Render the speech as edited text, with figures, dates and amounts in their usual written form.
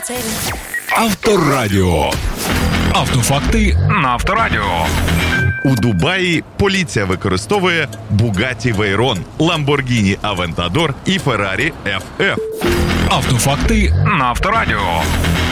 Авторадіо. Автофакти на Авторадіо. У Дубаї поліція використовує Bugatti Veyron, Lamborghini Aventador і Ferrari FF. Автофакти на Авторадіо.